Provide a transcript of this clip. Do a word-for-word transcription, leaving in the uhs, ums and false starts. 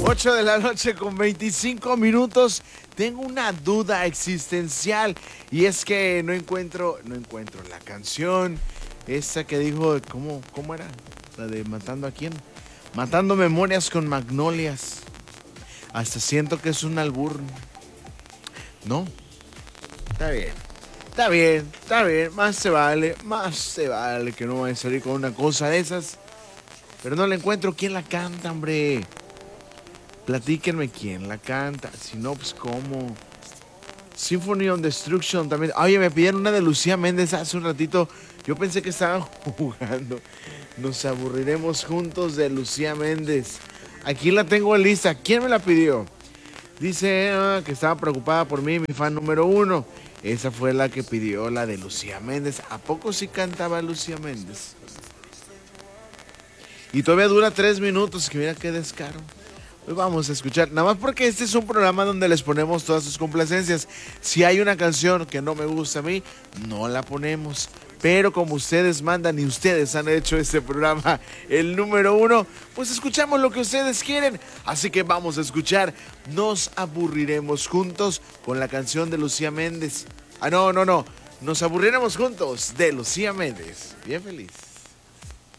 ocho de la noche con veinticinco minutos. Tengo una duda existencial y es que no encuentro, no encuentro la canción esa que dijo, ¿cómo, cómo era? La de Matando a quién? Matando memorias con magnolias. Hasta siento que es un albur. No, está bien. Está bien, está bien, más se vale, más se vale que no vaya a salir con una cosa de esas. Pero no la encuentro. ¿Quién la canta, hombre? Platíquenme quién la canta. Si no, pues cómo. Symphony of Destruction también. Oye, me pidieron una de Lucía Méndez hace un ratito. Yo pensé que estaban jugando. Nos aburriremos juntos de Lucía Méndez. Aquí la tengo en lista. ¿Quién me la pidió? Dice ah, que estaba preocupada por mí, mi fan número uno. Esa fue la que pidió la de Lucía Méndez. ¿A poco sí cantaba Lucía Méndez? Y todavía dura tres minutos, que mira qué descaro. Hoy vamos a escuchar, nada más porque este es un programa donde les ponemos todas sus complacencias. Si hay una canción que no me gusta a mí, no la ponemos. Pero como ustedes mandan y ustedes han hecho este programa el número uno, pues escuchamos lo que ustedes quieren. Así que vamos a escuchar Nos aburriremos juntos con la canción de Lucía Méndez. Ah, no, no, no. Nos aburriremos juntos de Lucía Méndez. Bien feliz.